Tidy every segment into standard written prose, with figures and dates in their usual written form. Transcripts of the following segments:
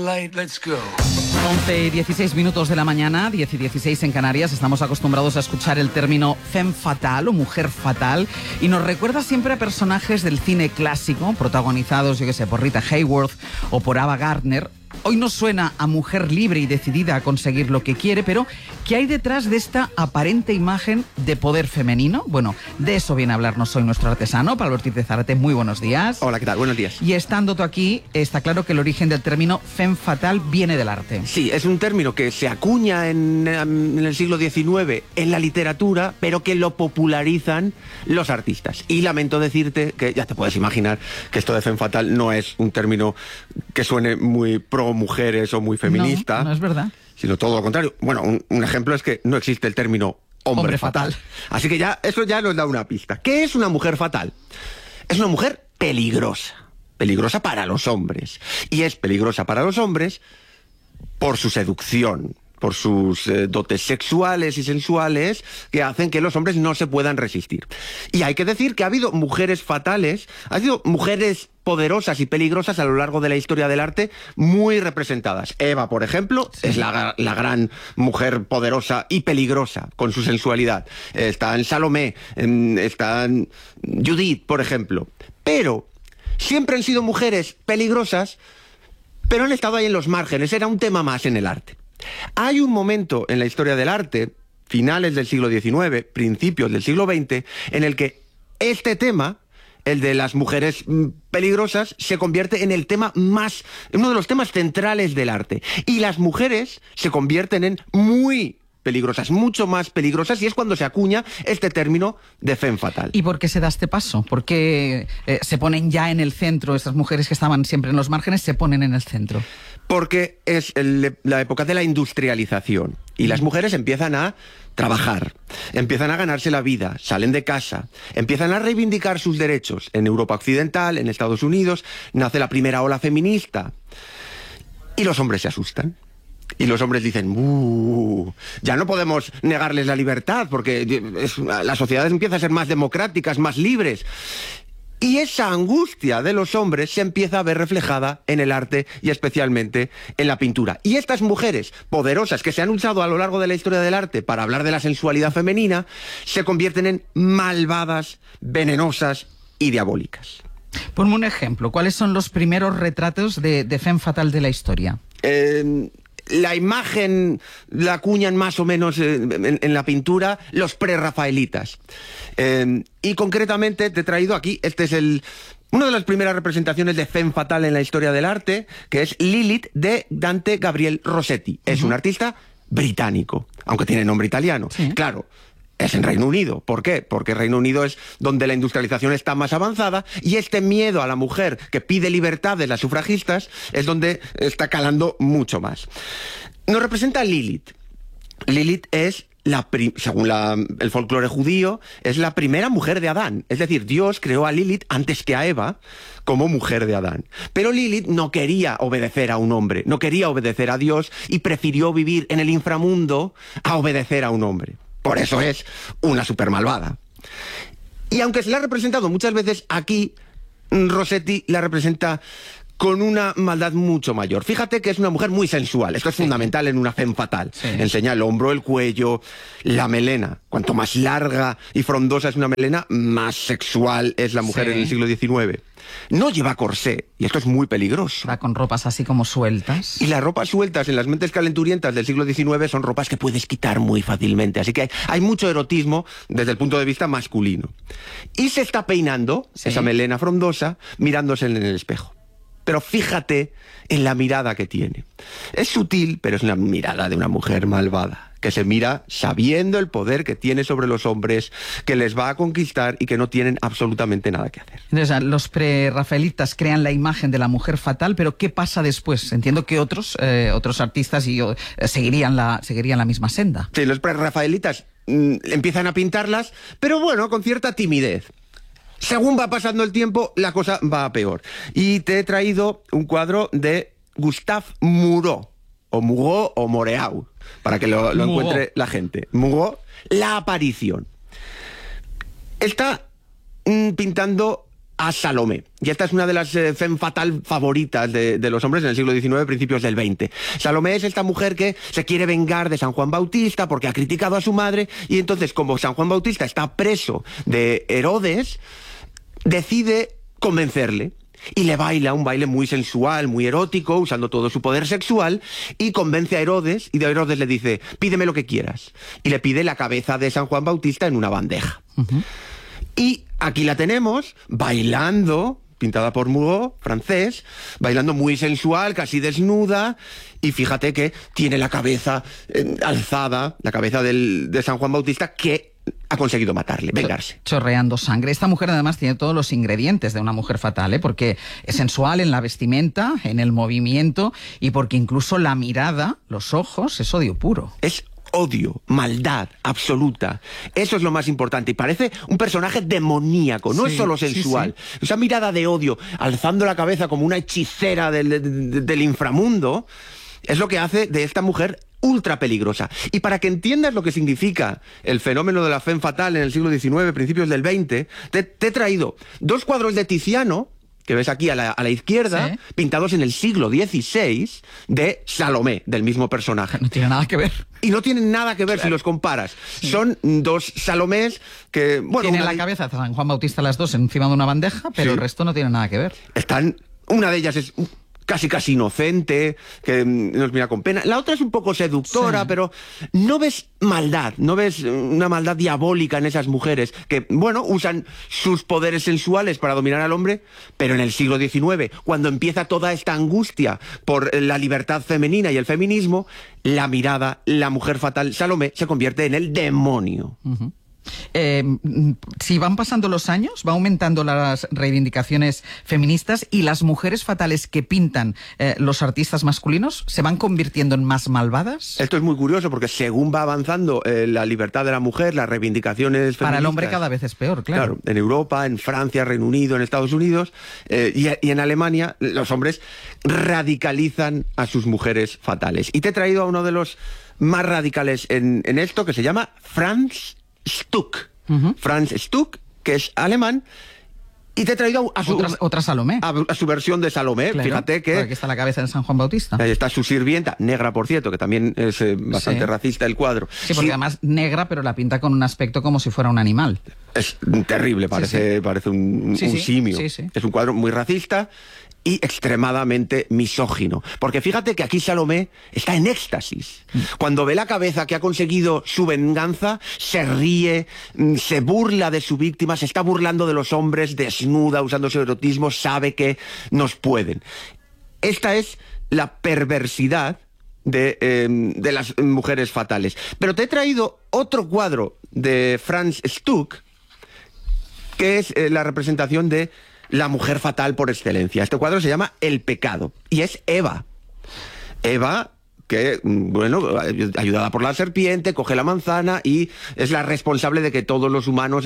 light, let's go. 11 y 16 minutos de la mañana, 10 y 16 en Canarias. Estamos acostumbrados a escuchar el término femme fatale o mujer fatal y nos recuerda siempre a personajes del cine clásico, protagonizados, yo qué sé, por Rita Hayworth o por Ava Gardner. Hoy nos suena a mujer libre y decidida a conseguir lo que quiere, pero ¿qué hay detrás de esta aparente imagen de poder femenino? Bueno, de eso viene a hablarnos hoy nuestro artesano, Pablo Ortiz de Zárate. Muy buenos días. Hola, ¿qué tal? Buenos días. Y estando tú aquí, está claro que el origen del término femme fatale viene del arte. Sí, es un término que se acuña en el siglo XIX en la literatura, pero que lo popularizan los artistas. Y lamento decirte que ya te puedes imaginar que esto de femme fatale no es un término que suene muy pro mujeres o muy feminista. No es verdad. Sino todo lo contrario. Bueno, un ejemplo es que no existe el término hombre fatal. Así que eso ya nos da una pista. ¿Qué es una mujer fatal? Es una mujer peligrosa. Peligrosa para los hombres. Y es peligrosa para los hombres por su seducción, por sus dotes sexuales y sensuales que hacen que los hombres no se puedan resistir. Y hay que decir que ha habido mujeres fatales, ha habido mujeres poderosas y peligrosas a lo largo de la historia del arte muy representadas. Eva, por ejemplo, sí, es la gran mujer poderosa y peligrosa con su sensualidad. Está en Salomé, está en Judith, por ejemplo. Pero siempre han sido mujeres peligrosas, pero han estado ahí en los márgenes. Era un tema más en el arte. Hay un momento en la historia del arte, finales del siglo XIX, principios del siglo XX, en el que este tema, el de las mujeres peligrosas, se convierte en uno de los temas centrales del arte. Y las mujeres se convierten en muy peligrosas, mucho más peligrosas, y es cuando se acuña este término de femme fatale. ¿Y por qué se da este paso? ¿Por qué se ponen ya en el centro? Estas mujeres que estaban siempre en los márgenes se ponen en el centro. Porque es la época de la industrialización y las mujeres empiezan a trabajar, empiezan a ganarse la vida, salen de casa, empiezan a reivindicar sus derechos. En Europa Occidental, en Estados Unidos, nace la primera ola feminista y los hombres se asustan. Y los hombres dicen, ya no podemos negarles la libertad porque las sociedades empiezan a ser más democráticas, más libres. Y esa angustia de los hombres se empieza a ver reflejada en el arte y especialmente en la pintura. Y estas mujeres poderosas que se han usado a lo largo de la historia del arte para hablar de la sensualidad femenina se convierten en malvadas, venenosas y diabólicas. Ponme un ejemplo. ¿Cuáles son los primeros retratos de femme fatale de la historia? La imagen la acuñan más o menos en la pintura los prerrafaelitas. Y concretamente te he traído aquí, este es una de las primeras representaciones de femme fatale en la historia del arte, que es Lilith de Dante Gabriel Rossetti. Es un artista británico, aunque tiene nombre italiano. Sí. Claro, es en Reino Unido. ¿Por qué? Porque Reino Unido es donde la industrialización está más avanzada y este miedo a la mujer que pide libertad de las sufragistas es donde está calando mucho más. Nos representa Lilith. Lilith es, según el folclore judío, es la primera mujer de Adán. Es decir, Dios creó a Lilith antes que a Eva como mujer de Adán. Pero Lilith no quería obedecer a un hombre, no quería obedecer a Dios y prefirió vivir en el inframundo a obedecer a un hombre. Por eso es una super malvada. Y aunque se la ha representado muchas veces aquí, Rossetti la representa con una maldad mucho mayor. Fíjate que es una mujer muy sensual. Esto es fundamental en una femme fatale. Sí. Enseña el hombro, el cuello, la melena. Cuanto más larga y frondosa es una melena, más sexual es la mujer en el siglo XIX. No lleva corsé, y esto es muy peligroso. Va con ropas así como sueltas. Y las ropas sueltas en las mentes calenturientas del siglo XIX son ropas que puedes quitar muy fácilmente. Así que hay mucho erotismo desde el punto de vista masculino. Y se está peinando, esa melena frondosa, mirándose en el espejo. Pero fíjate en la mirada que tiene. Es sutil, pero es una mirada de una mujer malvada, que se mira sabiendo el poder que tiene sobre los hombres, que les va a conquistar y que no tienen absolutamente nada que hacer. Entonces, los prerrafaelitas crean la imagen de la mujer fatal, pero ¿qué pasa después? Entiendo que otros artistas seguirían la misma senda. Sí, los prerrafaelitas empiezan a pintarlas, pero bueno, con cierta timidez. Según va pasando el tiempo, la cosa va a peor. Y te he traído un cuadro de Gustave Moreau, o Moreau o Moreau, para que lo encuentre la gente. Moreau, La aparición. Está pintando a Salomé. Y esta es una de las femme fatale favoritas de los hombres en el siglo XIX, principios del XX. Salomé es esta mujer que se quiere vengar de San Juan Bautista porque ha criticado a su madre, y entonces, como San Juan Bautista está preso de Herodes, decide convencerle. Y le baila un baile muy sensual, muy erótico, usando todo su poder sexual, y convence a Herodes, y Herodes le dice, pídeme lo que quieras. Y le pide la cabeza de San Juan Bautista en una bandeja. Y aquí la tenemos, bailando, pintada por Mugot, francés, bailando muy sensual, casi desnuda, y fíjate que tiene la cabeza alzada, la cabeza de San Juan Bautista, que ha conseguido matarle, vengarse. Chorreando sangre. Esta mujer además tiene todos los ingredientes de una mujer fatal, ¿eh? Porque es sensual en la vestimenta, en el movimiento, y porque incluso la mirada, los ojos, es odio puro. Es odio, maldad absoluta. Eso es lo más importante. Y parece un personaje demoníaco, no es solo sensual. Sí. Esa mirada de odio, alzando la cabeza como una hechicera del inframundo, es lo que hace de esta mujer ultra peligrosa. Y para que entiendas lo que significa el fenómeno de la femme fatale en el siglo XIX, principios del XX, te he traído 2 cuadros de Tiziano, que ves aquí a la izquierda, ¿sí?, pintados en el siglo XVI, de Salomé, del mismo personaje. No tiene nada que ver. Y no tienen nada que ver, claro, si los comparas. Sí. Son 2 Salomés que... bueno, tienen la cabeza de San Juan Bautista las 2 encima de una bandeja, pero sí, el resto no tiene nada que ver. Una de ellas es casi inocente, que nos mira con pena. La otra es un poco seductora, sí, pero no ves maldad, no ves una maldad diabólica en esas mujeres que, bueno, usan sus poderes sensuales para dominar al hombre, pero en el siglo XIX, cuando empieza toda esta angustia por la libertad femenina y el feminismo, la mirada, la mujer fatal Salomé se convierte en el demonio. Si van pasando los años, va aumentando las reivindicaciones feministas, y las mujeres fatales que pintan los artistas masculinos se van convirtiendo en más malvadas. Esto es muy curioso porque según va avanzando la libertad de la mujer, las reivindicaciones feministas, para el hombre cada vez es peor, claro. En Europa, en Francia, Reino Unido, en Estados Unidos y en Alemania, los hombres radicalizan a sus mujeres fatales. Y te he traído a uno de los más radicales en esto, que se llama Franz Stuck. Franz Stuck, que es alemán, y te he traído a su... Otra Salomé. A su versión de Salomé. Claro, fíjate que... aquí está la cabeza de San Juan Bautista. Ahí está su sirvienta, negra por cierto, que también es bastante racista el cuadro. Sí, porque además negra, pero la pinta con un aspecto como si fuera un animal. Es terrible, parece un simio. Es un cuadro muy racista y extremadamente misógino. Porque fíjate que aquí Salomé está en éxtasis. Cuando ve la cabeza que ha conseguido su venganza, se ríe, se burla de su víctima, se está burlando de los hombres, desnuda, usando su erotismo, sabe que nos pueden. Esta es la perversidad de las mujeres fatales. Pero te he traído otro cuadro de Franz Stuck, que es la representación de la mujer fatal por excelencia. Este cuadro se llama El pecado, y es Eva. Eva, que, bueno, ayudada por la serpiente, coge la manzana y es la responsable de que todos los humanos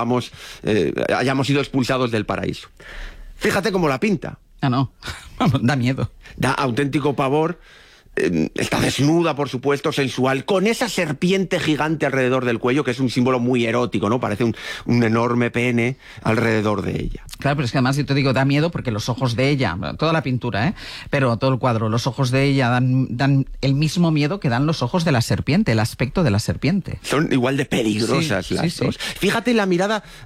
hayamos sido expulsados del paraíso. Fíjate cómo la pinta. Ah, no. Da miedo. Da auténtico pavor. Está desnuda, por supuesto, sensual, con esa serpiente gigante alrededor del cuello, que es un símbolo muy erótico, ¿no? Parece un enorme pene alrededor de ella. Claro, pero es que además yo te digo, da miedo porque los ojos de ella, toda la pintura, pero todo el cuadro, los ojos de ella dan el mismo miedo que dan los ojos de la serpiente, el aspecto de la serpiente. Son igual de peligrosas las dos. Fíjate la mirada